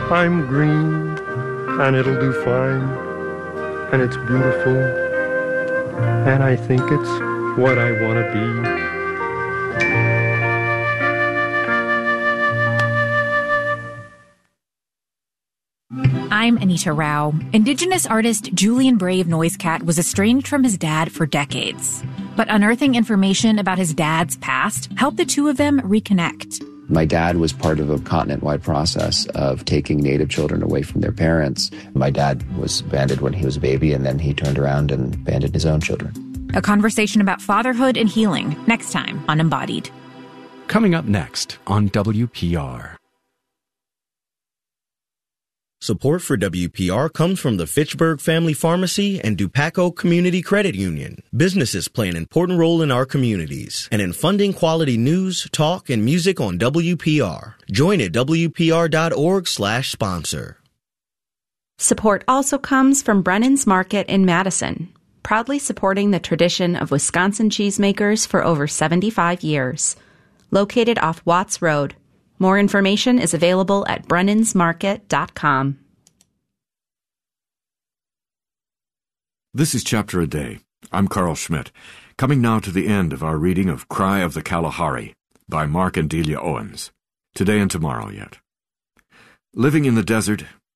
I'm green, and it'll do fine, and it's beautiful, and I think it's what I want to be. I'm Anita Rao. Indigenous artist Julian Brave Noisecat was estranged from his dad for decades. But unearthing information about his dad's past helped the two of them reconnect. My dad was part of a continent-wide process of taking Native children away from their parents. My dad was banded when he was a baby, and then he turned around and banded his own children. A conversation about fatherhood and healing, next time on Embodied. Coming up next on WPR. Support for WPR comes from the Fitchburg Family Pharmacy and Dupaco Community Credit Union. Businesses play an important role in our communities and in funding quality news, talk, and music on WPR. Join at WPR.org/sponsor. Support also comes from Brennan's Market in Madison, proudly supporting the tradition of Wisconsin cheesemakers for over 75 years. Located off Watts Road. More information is available at brennansmarket.com. This is Chapter a Day. I'm Carl Schmidt. Coming now to the end of our reading of Cry of the Kalahari by Mark and Delia Owens. Today and tomorrow yet. Living in the desert,